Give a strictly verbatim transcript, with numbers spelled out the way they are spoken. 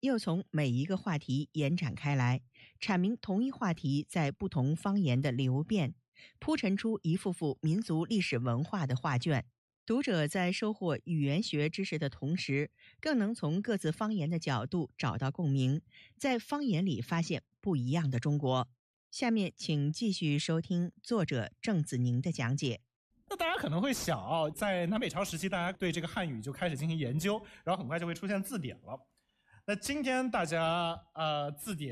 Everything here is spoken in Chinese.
又从每一个话题延展开来，阐明同一话题在不同方言的流变，铺陈出一幅幅民族历史文化的画卷。读者在收获语言学知识的同时，更能从各自方言的角度找到共鸣，在方言里发现不一样的中国。下面请继续收听作者郑子宁的讲解。 那大家可能会想啊，在南北朝时期，大家对这个汉语就开始进行研究，然后很快就会出现字典了。那今天大家呃字典